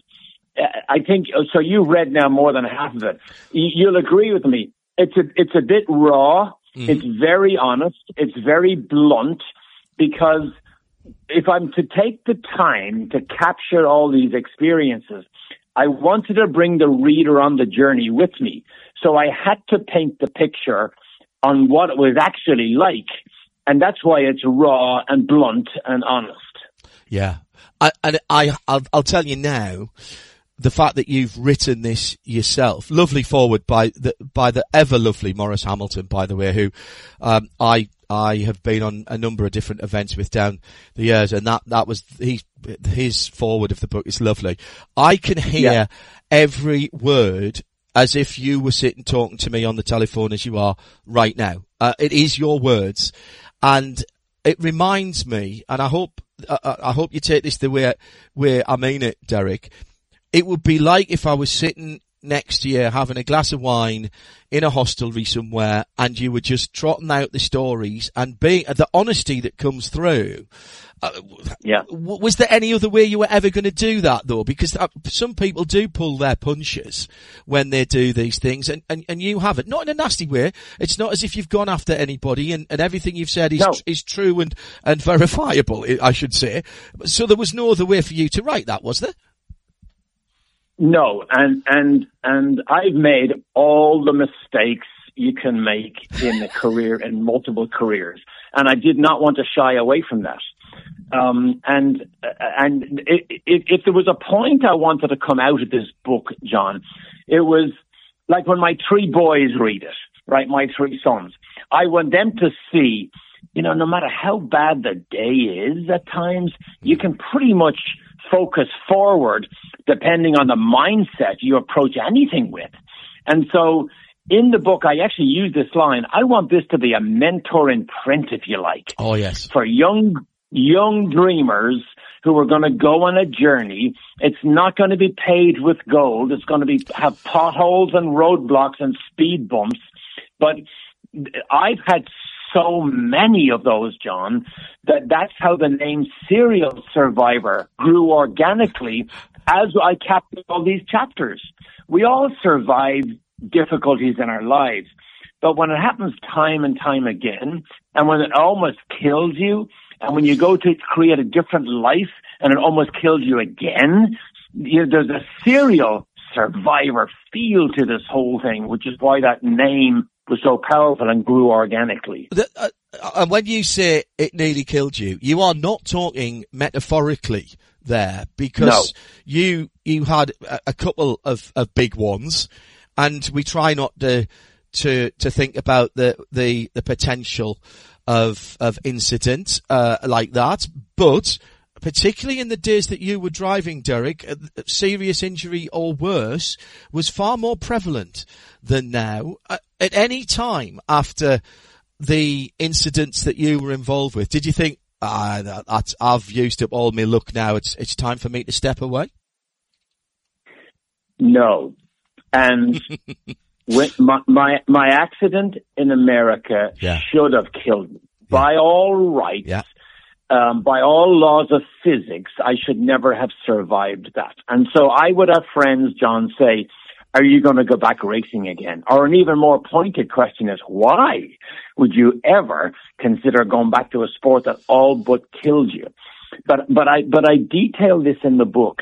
S6: I think, so you've read now more than half of it. You'll agree with me. It's a, it's a bit raw. Mm-hmm. It's very honest. It's very blunt, because if I'm to take the time to capture all these experiences, I wanted to bring the reader on the journey with me. So I had to paint the picture on what it was actually like. And that's why it's raw and blunt and honest.
S5: Yeah. I, and I, I'll, I'll tell you now, the fact that you've written this yourself, lovely forward by the, by the ever lovely Maurice Hamilton, by the way, who, um, I, I have been on a number of different events with down the years, and that, that was, he, his forward of the book is lovely. I can hear yeah. every word as if you were sitting talking to me on the telephone as you are right now. Uh, it is your words. And it reminds me, and I hope, uh, I hope you take this the way, way I mean it, Derek. It would be like if I was sitting next year having a glass of wine in a hostelry somewhere, and you were just trotting out the stories and being the honesty that comes through. Uh,
S6: yeah.
S5: Was there any other way you were ever going to do that, though? Because uh, some people do pull their punches when they do these things, and, and, and you haven't. Not in a nasty way. It's not as if you've gone after anybody, and, and everything you've said is
S6: no.
S5: is true and, and verifiable, I should say. So there was no other way for you to write that, was there?
S6: No, and and and I've made all the mistakes you can make in a career, in multiple careers, and I did not want to shy away from that. Um, and and if, if there was a point I wanted to come out of this book, John, it was like when my three boys read it, right? My three sons, I want them to see, you know, no matter how bad the day is at times, you can pretty much focus forward depending on the mindset you approach anything with. And so in the book, I actually use this line. I want this to be a mentor in print, if you like.
S5: Oh, yes.
S6: For young, young dreamers who are going to go on a journey. It's not going to be paved with gold. It's going to be, have potholes and roadblocks and speed bumps. But I've had so many of those, John, that that's how the name Serial Survivor grew organically as I captured all these chapters. We all survive difficulties in our lives, but when it happens time and time again, and when it almost kills you, and when you go to create a different life and it almost kills you again, you know, there's a serial survivor feel to this whole thing, which is why that name was so powerful and grew organically.
S5: The, uh, and when you say it nearly killed you, you are not talking metaphorically there, because no. you you had a, a couple of, of big ones, and we try not to to to think about the the, the potential of of incident uh, like that, but particularly in the days that you were driving, Derek, uh, serious injury or worse was far more prevalent than now. Uh, at any time after the incidents that you were involved with, did you think, ah, that, that's, I've used up all my luck now, it's it's time for me to step away?
S6: No. And when my, my, my accident in America
S5: yeah.
S6: should have killed me.
S5: Yeah.
S6: By all rights.
S5: Yeah.
S6: Um, by all laws of physics, I should never have survived that. And so I would have friends, John, say, are you going to go back racing again? Or an even more pointed question is, why would you ever consider going back to a sport that all but killed you? But, but I, but I detail this in the book.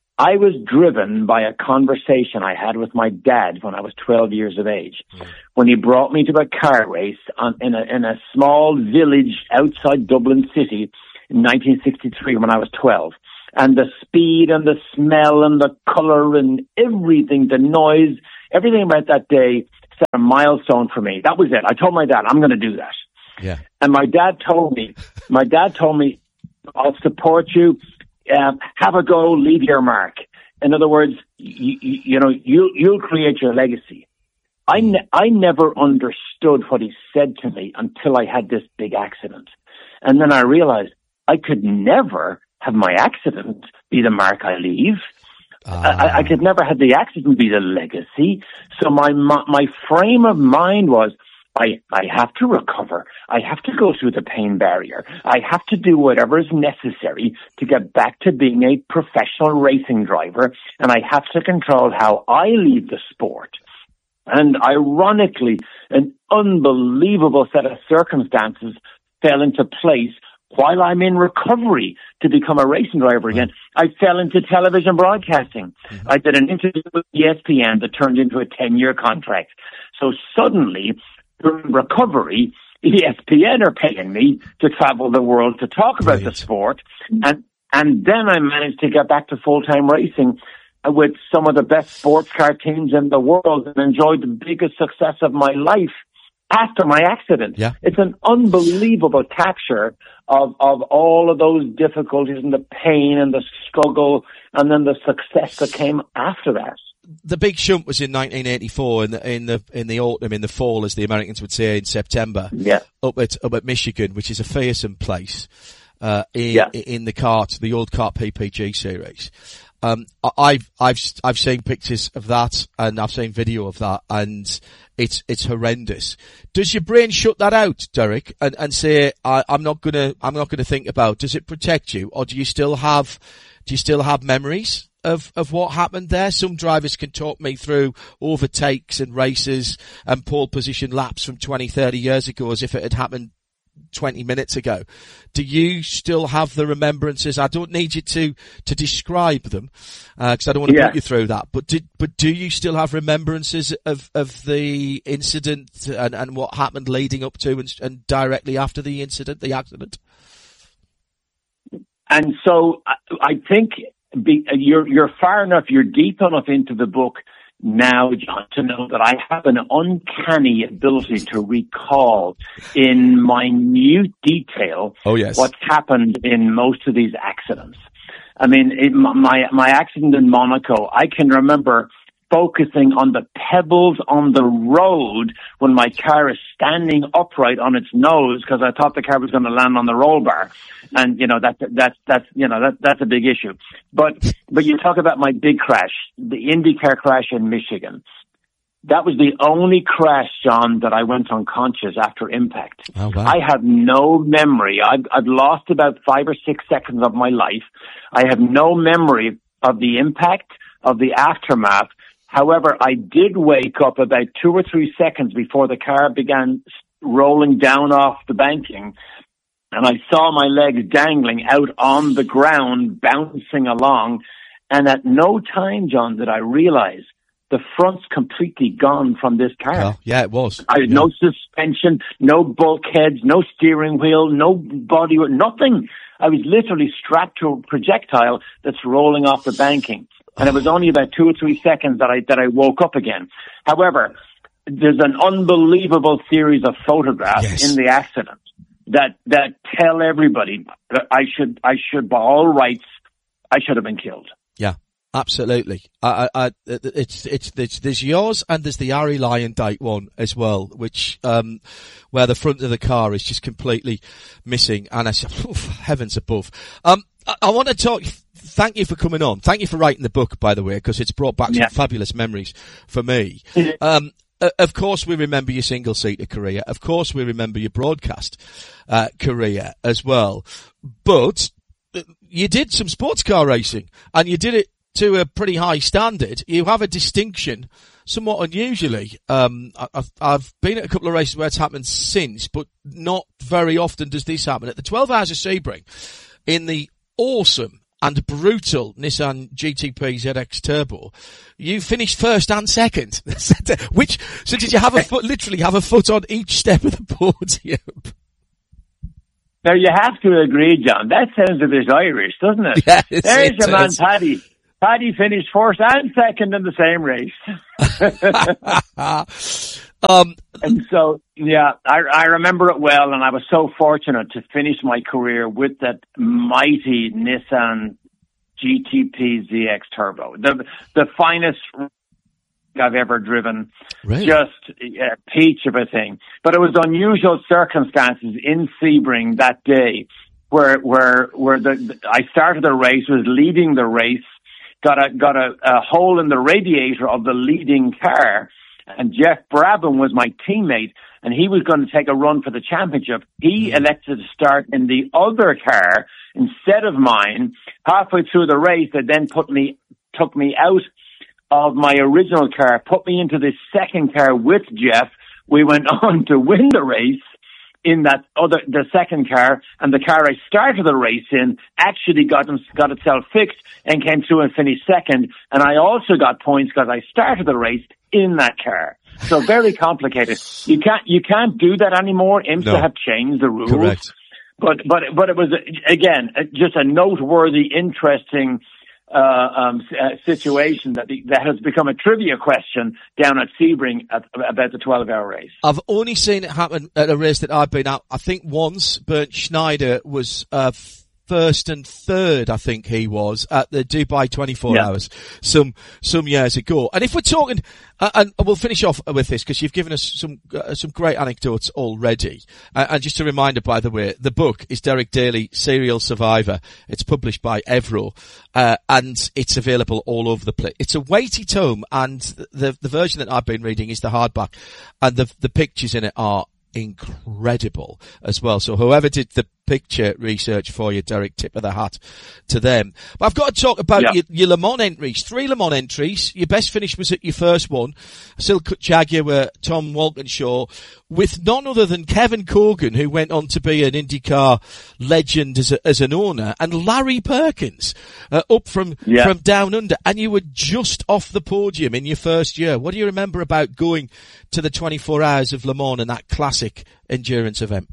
S6: I was driven by a conversation I had with my dad when I was twelve years of age, mm. when he brought me to a car race on, in a, in a small village outside Dublin City in nineteen sixty-three when I was twelve. And the speed and the smell and the color and everything, the noise, everything about that day set a milestone for me. That was it. I told my dad, I'm going to do that.
S5: Yeah.
S6: And my dad told me, my dad told me, I'll support you. Um, have a go, leave your mark. In other words, you, you, you know, you, you'll create your legacy. I, ne- I never understood what he said to me until I had this big accident. And then I realized I could never have my accident be the mark I leave. Uh. I, I could never have the accident be the legacy. So my, my, my frame of mind was, I, I have to recover. I have to go through the pain barrier. I have to do whatever is necessary to get back to being a professional racing driver, and I have to control how I leave the sport. And ironically, an unbelievable set of circumstances fell into place while I'm in recovery to become a racing driver again. I fell into television broadcasting. Mm-hmm. I did an interview with E S P N that turned into a ten-year contract. So suddenly, during recovery, E S P N are paying me to travel the world to talk about Brilliant. the sport. And, and then I managed to get back to full-time racing with some of the best sports car teams in the world and enjoyed the biggest success of my life after my accident.
S5: Yeah.
S6: It's an unbelievable capture of, of all of those difficulties and the pain and the struggle and then the success that came after that.
S5: The big shunt was in nineteen eighty-four in the, in the, in the autumn, in the fall, as the Americans would say, in September.
S6: Yeah.
S5: Up at, up at Michigan, which is a fearsome place, uh, in,
S6: yeah.
S5: in the kart, the old kart P P G series. Um, I've, I've, I've seen pictures of that and I've seen video of that and it's, it's horrendous. Does your brain shut that out, Derek, and, and say, I, I'm not gonna, I'm not gonna think about, does it protect you or do you still have, do you still have memories of, of what happened there? Some drivers can talk me through overtakes and races and pole position laps from twenty, thirty years ago as if it had happened twenty minutes ago. Do you still have the remembrances? I don't need you to, to describe them, uh, cause I don't want to
S6: yeah.
S5: put you through that, but did, but do you still have remembrances of, of the incident and, and what happened leading up to and, and directly after the incident, the accident?
S6: And so I, I think be, you're, you're far enough, you're deep enough into the book now, John, to know that I have an uncanny ability to recall in minute detail
S5: oh, yes.
S6: what's happened in most of these accidents. I mean, it, my my accident in Monaco, I can remember focusing on the pebbles on the road when my car is standing upright on its nose because I thought the car was going to land on the roll bar. And, you know, that, that's, that's, you know, that, that's a big issue. But, but you talk about my big crash, the IndyCar crash in Michigan. That was the only crash, John, that I went unconscious after impact.
S5: Oh, wow.
S6: I have no memory. I've, I've lost about five or six seconds of my life. I have no memory of the impact, of the aftermath. However, I did wake up about two or three seconds before the car began rolling down off the banking, and I saw my legs dangling out on the ground, bouncing along, and at no time, John, did I realize the front's completely gone from this car.
S5: Oh, yeah, it was.
S6: I had
S5: yeah.
S6: no suspension, no bulkheads, no steering wheel, no body, nothing. I was literally strapped to a projectile that's rolling off the banking. And it was only about two or three seconds that I, that I woke up again. However, there's an unbelievable series of photographs yes. in the accident that, that tell everybody that I should, I should, by all rights, I should have been killed.
S5: Yeah, absolutely. I, I, I it's, it's, it's, there's yours and there's the Harry Lyondike one as well, which, um, where the front of the car is just completely missing. And I said, heavens above. Um, I, I want to talk, thank you for coming on. Thank you for writing the book, by the way, because it's brought back
S6: yeah.
S5: some fabulous memories for me. um, uh, of course we remember your single-seater career. Of course we remember your broadcast, uh, career as well. But you did some sports car racing and you did it to a pretty high standard. You have a distinction, somewhat unusually. Um, I, I've, I've been at a couple of races where it's happened since, but not very often does this happen. At the twelve Hours of Sebring, in the awesome and brutal Nissan G T P Z X Turbo, you finished first and second. Which, so did you have a foot, literally have a foot on each step of the podium?
S6: Now, you have to agree, John, that sounds a bit Irish, doesn't it?
S5: Yes,
S6: There's
S5: it
S6: your man,
S5: does.
S6: Paddy. Paddy finished first and second in the same race.
S5: um,
S6: and so, yeah, I, I remember it well, and I was so fortunate to finish my career with that mighty Nissan G T P Z X Turbo, the the finest I've ever driven.
S5: Really?
S6: Just a peach of a thing. But it was unusual circumstances in Sebring that day, where where where the, the I started the race, was leading the race, got a got a, a hole in the radiator of the leading car, and Jeff Brabham was my teammate, and he was going to take a run for the championship. He elected to start in the other car instead of mine. Halfway through the race, they then put me took me out of my original car, put me into this second car with Jeff. We went on to win the race in that other, the second car, and the car I started the race in actually got got itself fixed and came through and finished second. And I also got points because I started the race in that car. So very complicated. You can't you can't do that anymore. IMSA
S5: No.
S6: have changed the rules.
S5: Correct.
S6: But but but it was again just a noteworthy, interesting Uh, um, uh, situation that the, that has become a trivia question down at Sebring at, about the twelve hour race.
S5: I've only seen it happen at a race that I've been at. I think once Bernd Schneider was uh, first and third, I think he was, at the Dubai twenty-four
S6: Yeah.
S5: hours some some years ago. And if we're talking, uh, and we'll finish off with this because you've given us some uh, some great anecdotes already. Uh, and just a reminder, by the way, the book is Derek Daly, Serial Survivor. It's published by Evro, uh, and it's available all over the place. It's a weighty tome, and the the version that I've been reading is the hardback, and the the pictures in it are incredible as well. So whoever did the picture research for you, Derek, tip of the hat to them. But I've got to talk about
S6: Yeah.
S5: your, your Le Mans entries. Three Le Mans entries. Your best finish was at your first one, Silkwood Jaguar, Tom Walkinshaw, with none other than Kevin Corgan, who went on to be an IndyCar legend as, a, as an owner, and Larry Perkins, uh, up from,
S6: Yeah.
S5: from down under. And you were just off the podium in your first year. What do you remember about going to the twenty-four hours of Le Mans and that classic endurance event?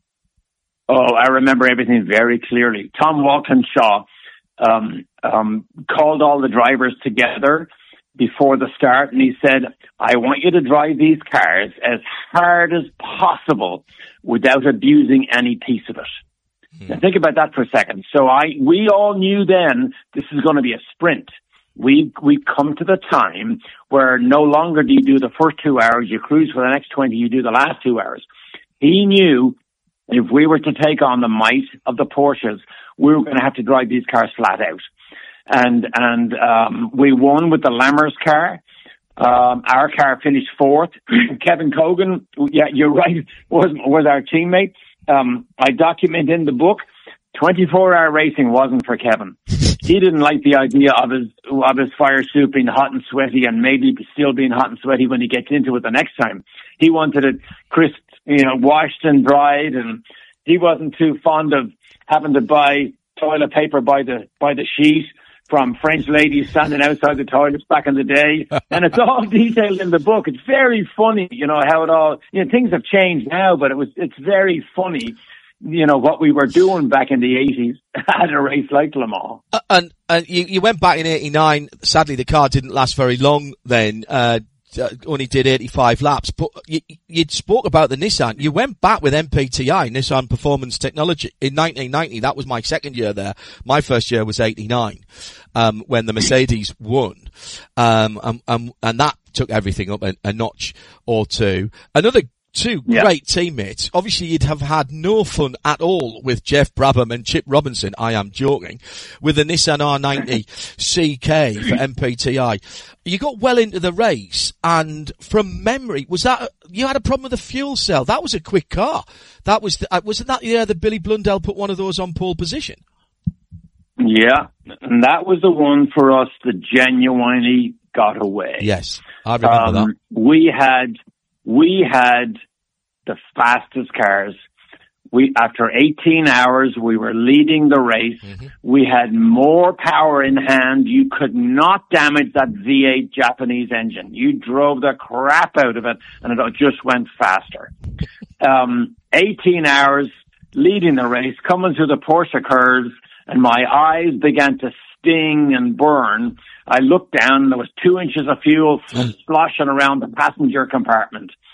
S6: Oh, I remember everything very clearly. Tom Walkinshaw um, um, called all the drivers together before the start, and he said, I want you to drive these cars as hard as possible without abusing any piece of it. Hmm. Now think about that for a second. So I, we all knew then this is going to be a sprint. We, we come to the time where no longer do you do the first two hours, you cruise for the next twenty, you do the last two hours. He knew if we were to take on the might of the Porsches, we were going to have to drive these cars flat out. And, and, um, we won with the Lammers car. Um, our car finished fourth. Kevin Corgan, yeah, you're right, was, was our teammate. Um, I document in the book, twenty-four hour racing wasn't for Kevin. He didn't like the idea of his, of his fire suit being hot and sweaty and maybe still being hot and sweaty when he gets into it the next time. He wanted it crisp, you know, washed and dried, and he wasn't too fond of having to buy toilet paper by the, by the sheet from French ladies standing outside the toilets back in the day. And it's all detailed in the book. It's very funny, you know, how it all, you know, things have changed now, but it was, it's very funny, you know, what we were doing back in the eighties at a race like Le Mans.
S5: Uh, and, and you, you went back in eighty-nine. Sadly, the car didn't last very long then. Uh, Uh, only did eighty-five laps, but you, you spoke about the Nissan. You went back with M P T I, Nissan Performance Technology, in nineteen ninety. That was my second year there. My first year was eighty-nine, um, when the Mercedes won. Um, um, um, and that took everything up a, a notch or two. Another two
S6: yeah.
S5: great teammates. Obviously, you'd have had no fun at all with Jeff Brabham and Chip Robinson. I am joking. With the Nissan R ninety C K for M P T I. You got well into the race, and from memory, was that, you had a problem with the fuel cell? That was a quick car. That was, the, uh, wasn't that the year that Billy Blundell put one of those on pole position?
S6: Yeah, and that was the one for us that genuinely got away.
S5: Yes, I remember
S6: um,
S5: that.
S6: We had, we had the fastest cars. We, after eighteen hours, we were leading the race. Mm-hmm. We had more power in hand. You could not damage that V eight Japanese engine. You drove the crap out of it, and it just went faster. um, eighteen hours leading the race, coming through the Porsche curves, and my eyes began to sting and burn. I looked down, and there was two inches of fuel sloshing around the passenger compartment.